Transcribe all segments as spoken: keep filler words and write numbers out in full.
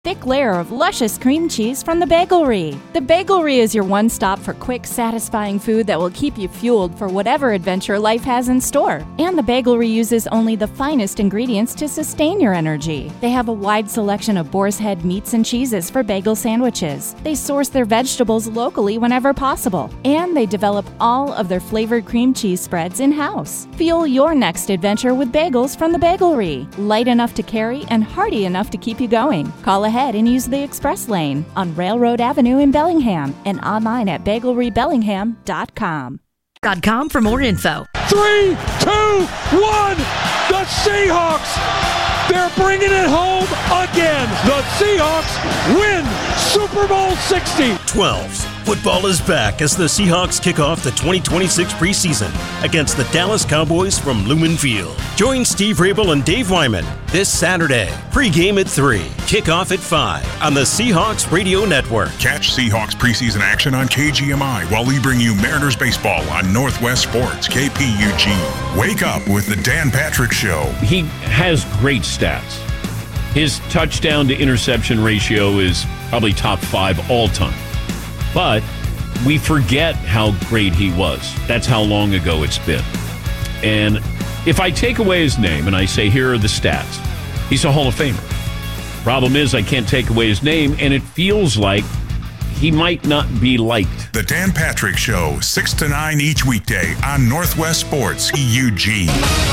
thick layer of luscious cream cheese from the Bagelry. The Bagelry is your one stop for quick, satisfying food that will keep you fueled for whatever adventure life has in store. And the Bagelry uses only the finest ingredients to sustain your energy. They have a wide selection of boar's head meats and cheeses for bagel sandwiches. They source their vegetables locally whenever possible. And they develop all of their flavored cream cheese spreads in-house. Fuel your next adventure with bagels from the Bagelry. Light enough to carry and hearty enough to keep you going. Call ahead and use the express lane on Railroad Avenue in Bellingham and online at bagelry bellingham dot com. Dot com for more info. Three, two, one. The Seahawks. They're bringing it home again. The Seahawks win Super Bowl sixty. twelves. Football is back as the Seahawks kick off the twenty twenty-six preseason against the Dallas Cowboys from Lumen Field. Join Steve Rabel and Dave Wyman this Saturday. Pre-game at three, kickoff at five on the Seahawks Radio Network. Catch Seahawks preseason action on K G M I while we bring you Mariners baseball on Northwest Sports, K P U G. Wake up with the Dan Patrick Show. He has great stats. His touchdown to interception ratio is probably top five all time. But we forget how great he was. That's how long ago it's been. And if I take away his name and I say, here are the stats, he's a Hall of Famer. Problem is, I can't take away his name, and it feels like he might not be liked. The Dan Patrick Show, six to nine each weekday on Northwest Sports, E U G.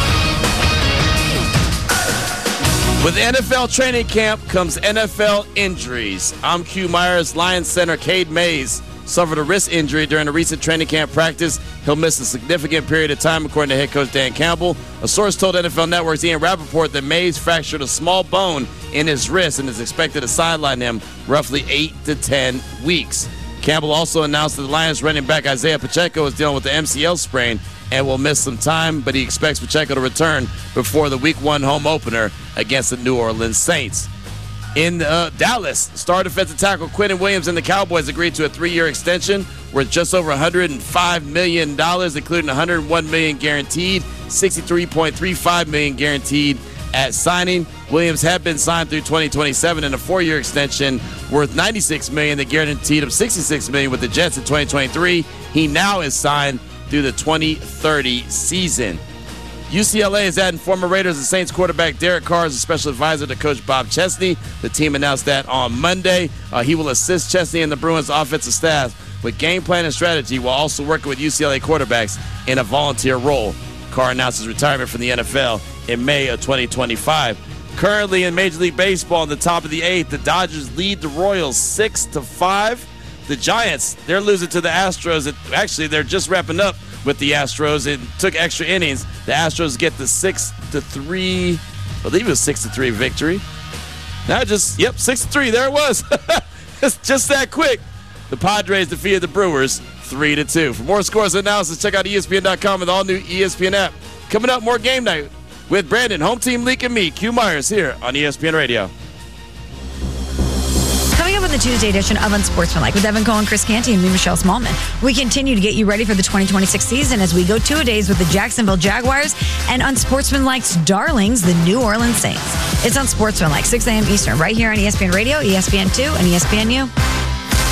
With N F L training camp comes N F L injuries. I'm Q Myers. Lions center Cade Mays suffered a wrist injury during a recent training camp practice. He'll miss a significant period of time, according to head coach Dan Campbell. A source told N F L Network's Ian Rappaport that Mays fractured a small bone in his wrist and is expected to sideline him roughly eight to ten weeks. Campbell also announced that the Lions running back Isaiah Pacheco is dealing with the M C L sprain and will miss some time, but he expects Pacheco to return before the week one home opener against the New Orleans Saints. In uh, Dallas, star defensive tackle Quinnen Williams and the Cowboys agreed to a three-year extension worth just over one hundred five million dollars, including one hundred one million dollars guaranteed, sixty-three point three five million dollars guaranteed at signing. Williams had been signed through twenty twenty-seven in a four-year extension worth ninety-six million dollars, the guaranteed of sixty-six million dollars with the Jets in twenty twenty-three. He now is signed through the twenty thirty season. U C L A is adding former Raiders and Saints quarterback Derek Carr as a special advisor to Coach Bob Chesney. The team announced that on Monday. Uh, he will assist Chesney and the Bruins offensive staff with game plan and strategy while also working with U C L A quarterbacks in a volunteer role. Carr announced his retirement from the N F L in May of twenty twenty-five. Currently in Major League Baseball in the top of the eighth, the Dodgers lead the Royals six to five. The Giants, they're losing to the Astros. Actually, they're just wrapping up with the Astros. It took extra innings. The Astros get the six to three, I believe it was six to three victory. Now just, yep, six to three. There it was. It's just that quick. The Padres defeated the Brewers three to two. For more scores and analysis, check out E S P N dot com and the all-new E S P N app. Coming up, more game night with Brandon, Home Team Leak, and me, Q Myers, here on E S P N Radio. Coming up on the Tuesday edition of Unsportsmanlike with Evan Cohen, Chris Canty, and me, Michelle Smallman. We continue to get you ready for the twenty twenty-six season as we go two-a-days with the Jacksonville Jaguars and Unsportsmanlike's darlings, the New Orleans Saints. It's Unsportsmanlike, six a.m. Eastern, right here on E S P N Radio, E S P N two, and E S P N U.